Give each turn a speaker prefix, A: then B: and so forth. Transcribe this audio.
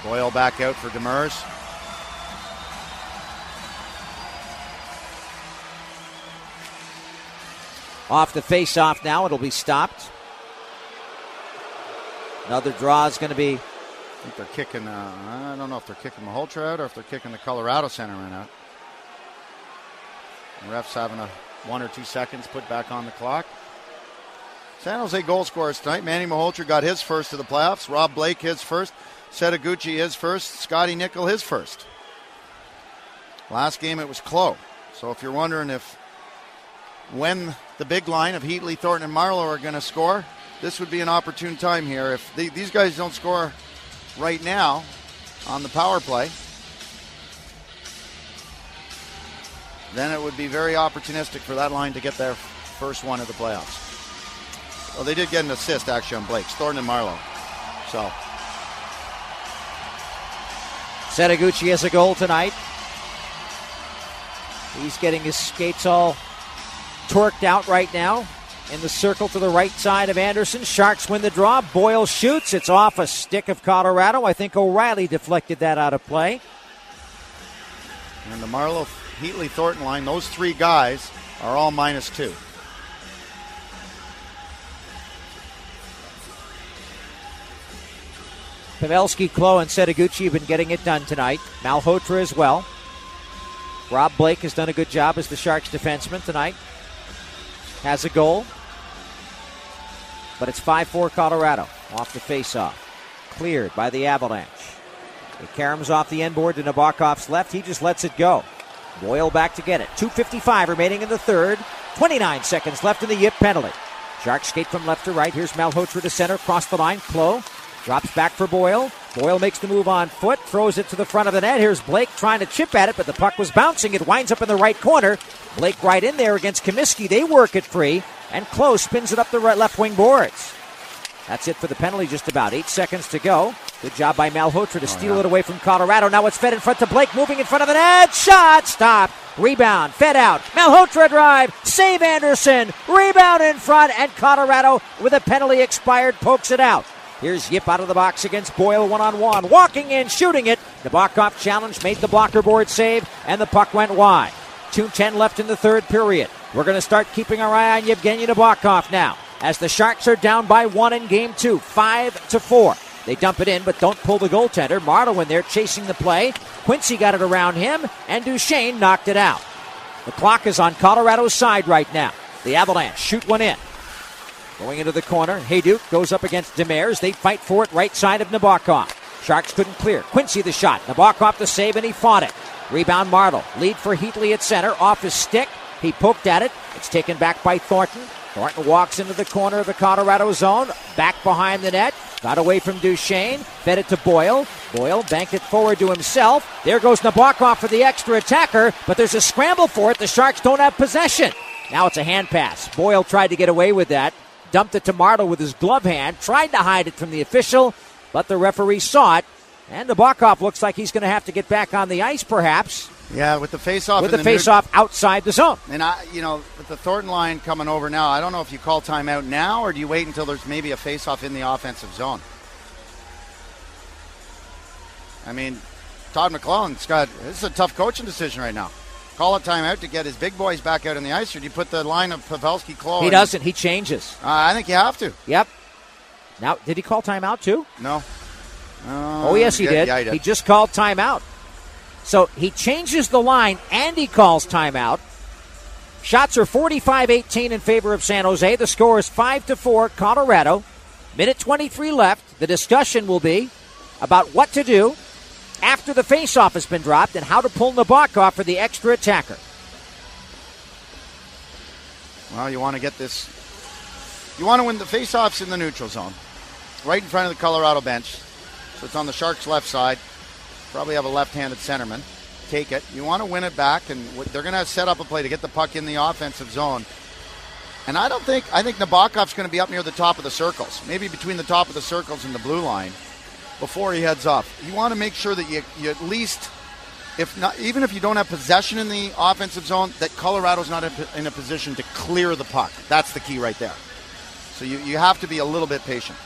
A: Boyle back out for Demers.
B: Off the face-off now. It'll be stopped. Another draw is going to be...
A: I think they're kicking, I don't know if they're kicking Malhotra out or if they're kicking the Colorado centerman out. The ref's having 1 or 2 seconds put back on the clock. San Jose goal scorers tonight. Manny Malhotra got his first of the playoffs. Rob Blake his first. Setaguchi his first. Scotty Nickel his first. Last game it was Clough. So if you're wondering when the big line of Heatley, Thornton, and Marleau are going to score, this would be an opportune time here. If these guys don't score right now on the power play, then it would be very opportunistic for that line to get their first one of the playoffs. Well, they did get an assist actually on Blake, Thornton and Marleau. So
B: Setaguchi has a goal tonight. He's getting his skates all torqued out right now. In the circle to the right side of Anderson. Sharks win the draw. Boyle shoots. It's off a stick of Colorado. I think O'Reilly deflected that out of play.
A: And the Marleau, Heatley, Thornton line, those three guys are all -2.
B: Pavelski, Clough, and Setaguchi have been getting it done tonight. Malhotra as well. Rob Blake has done a good job as the Sharks defenseman tonight. Has a goal. But it's 5-4 Colorado off the faceoff. Cleared by the Avalanche. It caroms off the end board to Nabokov's left. He just lets it go. Boyle back to get it. 2:55 remaining in the third. 29 seconds left in the Yip penalty. Sharks skate from left to right. Here's Malhotra to center. Cross the line. Clough drops back for Boyle. Boyle makes the move on foot. Throws it to the front of the net. Here's Blake trying to chip at it, but the puck was bouncing. It winds up in the right corner. Blake right in there against Comiskey. They work it free. And Clough spins it up the left wing boards. That's it for the penalty, just about 8 seconds to go. Good job by Malhotra to steal it away from Colorado. Now it's fed in front to Blake, moving in front of the net. Shot, stop, rebound, fed out. Malhotra drive, save Anderson, rebound in front, and Colorado, with a penalty expired, pokes it out. Here's Yip out of the box against Boyle, one-on-one. Walking in, shooting it. Nabokov challenge, made the blocker board save, and the puck went wide. 2:10 left in the third period. We're going to start keeping our eye on Yevgeny Nabokov now, as the Sharks are down by 1 in game 2, 5-4. They dump it in, but don't pull the goaltender. Marleau in there chasing the play. Quincy got it around him, and Duchesne knocked it out. The clock is on Colorado's side right now. The Avalanche shoot one in. Going into the corner, Hayduk goes up against Demers. They fight for it right side of Nabokov. Sharks couldn't clear. Quincy the shot. Nabokov the save, and he fought it. Rebound Marleau. Lead for Heatley at center. Off his stick. He poked at it. It's taken back by Thornton. Thornton walks into the corner of the Colorado zone. Back behind the net. Got away from Duchesne. Fed it to Boyle. Boyle banked it forward to himself. There goes Nabokov for the extra attacker. But there's a scramble for it. The Sharks don't have possession. Now it's a hand pass. Boyle tried to get away with that. Dumped it to Marleau with his glove hand. Tried to hide it from the official. But the referee saw it. And Nabokov looks like he's going to have to get back on the ice, perhaps.
A: Yeah, with the face-off.
B: With the face-off outside the zone.
A: And, with the Thornton line coming over now, I don't know if you call timeout now or do you wait until there's maybe a face-off in the offensive zone? I mean, Todd McClellan's this is a tough coaching decision right now. Call a timeout to get his big boys back out on the ice, or do you put the line of Pavelski, Clough?
B: He doesn't. He changes.
A: I think you have to.
B: Yep. Now, did he call timeout too?
A: No.
B: Oh, yes, he did.
A: Yeah, he did.
B: He just called timeout. So he changes the line and he calls timeout. Shots are 45-18 in favor of San Jose. The score is 5-4 Colorado. Minute 23 left. The discussion will be about what to do after the faceoff has been dropped and how to pull Nabokov for the extra attacker.
A: Well, you want to get this. You want to win the faceoffs in the neutral zone, right in front of the Colorado bench. So it's on the Sharks' left side. Probably have a left-handed centerman. Take it. You want to win it back, and they're going to set up a play to get the puck in the offensive zone. And I think Nabokov's going to be up near the top of the circles, maybe between the top of the circles and the blue line before he heads off. You want to make sure that you at least, if not, even if you don't have possession in the offensive zone, that Colorado's not in a position to clear the puck. That's the key right there. So you have to be a little bit patient.